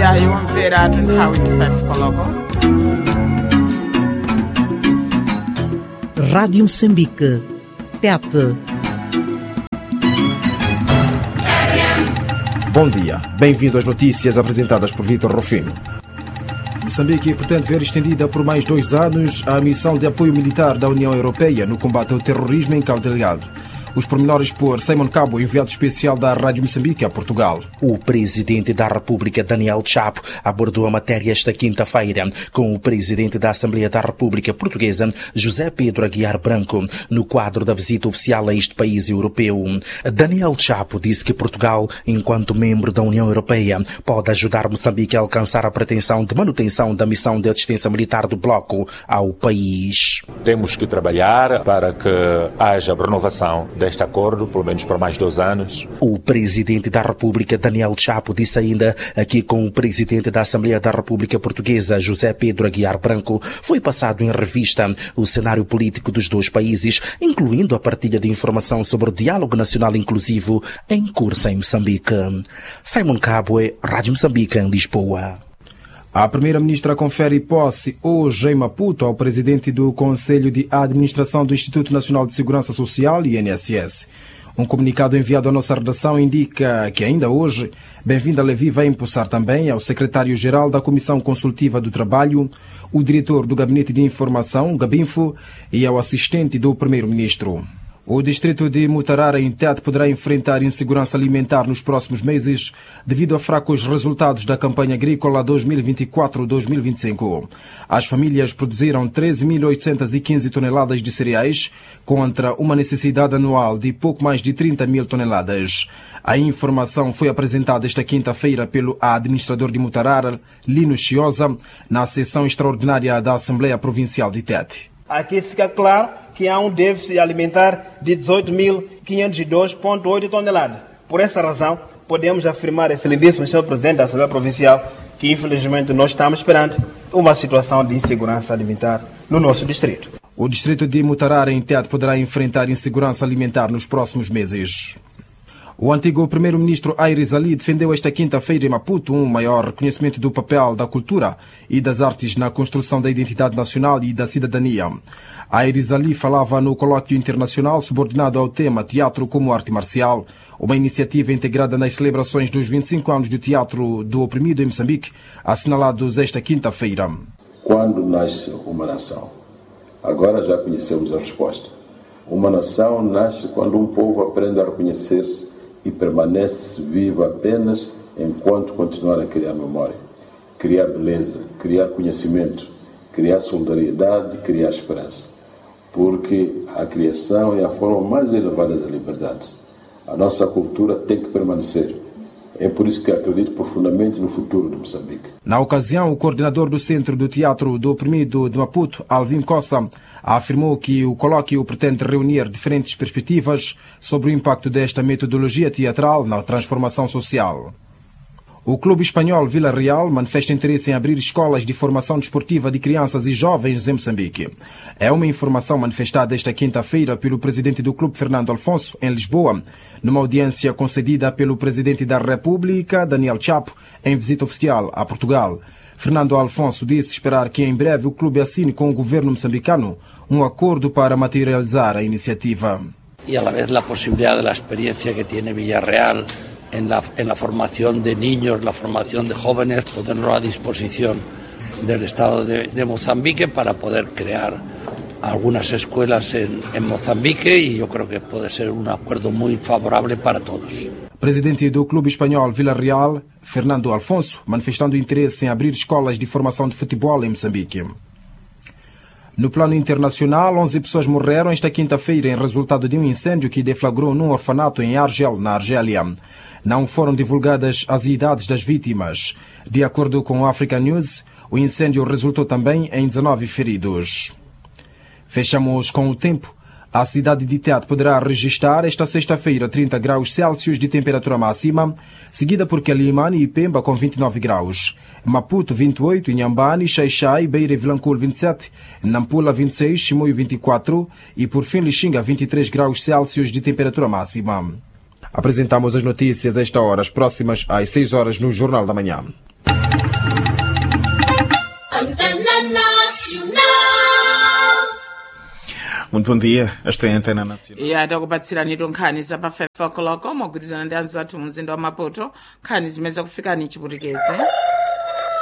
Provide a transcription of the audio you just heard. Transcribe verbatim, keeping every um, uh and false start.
ya yon vera tun hawi five koloko. Rádio Moçambique, Tete. Bom dia, bem-vindo às notícias apresentadas por Vítor Rufino. Moçambique pretende ver estendida por mais dois anos a missão de apoio militar da União Europeia no combate ao terrorismo em Cabo Delgado. Os pormenores por Simon Cabo, enviado especial da Rádio Moçambique a Portugal. O presidente da República, Daniel Chapo, abordou a matéria esta quinta-feira com o presidente da Assembleia da República Portuguesa, José Pedro Aguiar Branco, no quadro da visita oficial a este país europeu. Daniel Chapo disse que Portugal, enquanto membro da União Europeia, pode ajudar Moçambique a alcançar a pretensão de manutenção da missão de assistência militar do bloco ao país. Temos que trabalhar para que haja renovação deste acordo, pelo menos por mais dois anos. O presidente da República, Daniel Chapo, disse ainda aqui com o presidente da Assembleia da República Portuguesa, José Pedro Aguiar Branco, foi passado em revista o cenário político dos dois países, incluindo a partilha de informação sobre o diálogo nacional inclusivo em curso em Moçambique. Simon Cabo, Rádio Moçambique, em Lisboa. A primeira-ministra confere posse hoje em Maputo ao presidente do Conselho de Administração do Instituto Nacional de Segurança Social, I N S S. Um comunicado enviado à nossa redação indica que ainda hoje, Bem-vinda Levi vai impulsar também ao secretário-geral da Comissão Consultiva do Trabalho, o diretor do Gabinete de Informação, Gabinfo, e ao assistente do primeiro-ministro. O distrito de Mutarara, em Tete, poderá enfrentar insegurança alimentar nos próximos meses devido a fracos resultados da campanha agrícola dois mil e vinte e quatro a dois mil e vinte e cinco. As famílias produziram treze mil oitocentas e quinze toneladas de cereais contra uma necessidade anual de pouco mais de trinta mil toneladas. A informação foi apresentada esta quinta-feira pelo administrador de Mutarara, Lino Chiosa, na sessão extraordinária da Assembleia Provincial de Tete. Aqui fica claro que há um déficit alimentar de dezoito mil quinhentos e dois vírgula oito toneladas. Por essa razão, podemos afirmar, excelentíssimo senhor Presidente da Assembleia Provincial, que infelizmente nós estamos perante uma situação de insegurança alimentar no nosso distrito. O distrito de Mutarara, em Tete, poderá enfrentar insegurança alimentar nos próximos meses. O antigo primeiro-ministro Aires Ali defendeu esta quinta-feira em Maputo um maior reconhecimento do papel da cultura e das artes na construção da identidade nacional e da cidadania. Aires Ali falava no colóquio internacional subordinado ao tema Teatro como Arte Marcial, uma iniciativa integrada nas celebrações dos vinte e cinco anos do Teatro do Oprimido em Moçambique, assinalados esta quinta-feira. Quando nasce uma nação? Agora já conhecemos a resposta. Uma nação nasce quando um povo aprende a reconhecer-se e permanece viva apenas enquanto continuar a criar memória, criar beleza, criar conhecimento, criar solidariedade, criar esperança. Porque a criação é a forma mais elevada da liberdade. A nossa cultura tem que permanecer. É por isso que acredito profundamente no futuro de Moçambique. Na ocasião, o coordenador do Centro do Teatro do Oprimido de Maputo, Alvin Cossa, afirmou que o colóquio pretende reunir diferentes perspectivas sobre o impacto desta metodologia teatral na transformação social. O clube espanhol Vila Real manifesta interesse em abrir escolas de formação desportiva de crianças e jovens em Moçambique. É uma informação manifestada esta quinta-feira pelo presidente do clube, Fernando Alfonso, em Lisboa, numa audiência concedida pelo presidente da República, Daniel Chapo, em visita oficial a Portugal. Fernando Alfonso disse esperar que em breve o clube assine com o governo moçambicano um acordo para materializar a iniciativa. E a la vez a possibilidade da experiência que tem Villarreal En la, en la formación de niños, la formación de jóvenes, ponerlo a disposición del Estado de, de Mozambique para poder crear algunas escuelas en, en Mozambique y yo creo que puede ser un acuerdo muy favorable para todos. Presidente do clube espanhol Vila Real, Fernando Alfonso, manifestando interesse em abrir escolas de formação de futebol em Moçambique. No plano internacional, onze pessoas morreram esta quinta-feira em resultado de um incêndio que deflagrou num orfanato em Argel, na Argélia. Não foram divulgadas as idades das vítimas. De acordo com o Africa News, o incêndio resultou também em dezenove feridos. Fechamos com o tempo. A cidade de Tete poderá registrar esta sexta-feira trinta graus Celsius de temperatura máxima, seguida por Quelimane e Pemba com vinte e nove graus. Maputo vinte e oito, Inhambane, Xai-Xai, Beira e Vilanculo vinte e sete, Nampula vinte e seis, Chimoio vinte e quatro e por fim Lixinga vinte e três graus Celsius de temperatura máxima. Apresentamos as notícias a esta hora, as próximas às seis horas no Jornal da Manhã. Antena Nacional. Muito bom dia, esta é a Antena Nacional. iya takupatsirani nkhani za pa five o'clock mogwirizana ndi anzathu mu mzinda wa Maputo, nkhani zimene zakufika ni chiputikeze.